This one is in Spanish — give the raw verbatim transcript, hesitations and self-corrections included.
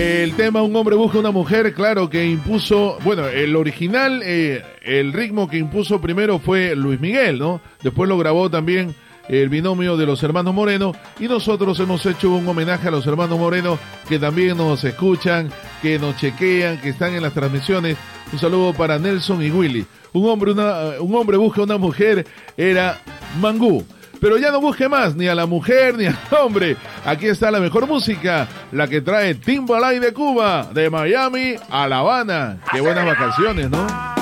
El tema Un hombre busca una mujer, claro que impuso, bueno, el original, eh, el ritmo que impuso primero fue Luis Miguel, ¿no? Después lo grabó también el binomio de los hermanos Moreno, y nosotros hemos hecho un homenaje a los hermanos Moreno, que también nos escuchan, que nos chequean, que están en las transmisiones. Un saludo para Nelson y Willy. Un hombre, una, un hombre busca una mujer era Mangú. Pero ya no busque más, ni a la mujer, ni al hombre. Aquí está la mejor música, la que trae Timbalay de Cuba, de Miami a La Habana. Qué buenas vacaciones, ¿no?